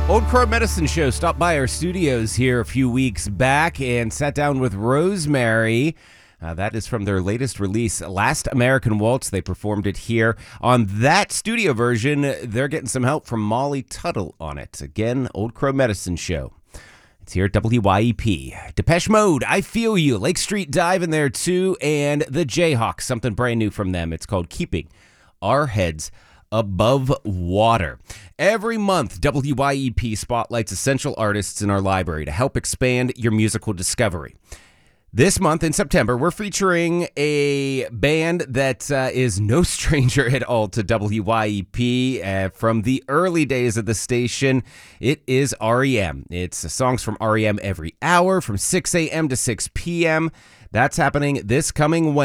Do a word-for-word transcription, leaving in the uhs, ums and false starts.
Old Crow Medicine Show stopped by our studios here a few weeks back and sat down with Rosemary. Uh, that is from their latest release, Last American Waltz. They performed it here. On that studio version, they're getting some help from Molly Tuttle on it. Again, Old Crow Medicine Show. It's here at W Y E P. Depeche Mode, I Feel You. Lake Street Dive in there too. And the Jayhawks, something brand new from them. It's called Keeping Our Heads Above Water. Every month, W Y E P spotlights essential artists in our library to help expand your musical discovery. This month in September, we're featuring a band that uh, is no stranger at all to W Y E P. Uh, from the early days of the station, it is R E M. It's songs from R E M every hour from six a.m. to six p.m. That's happening this coming Wednesday.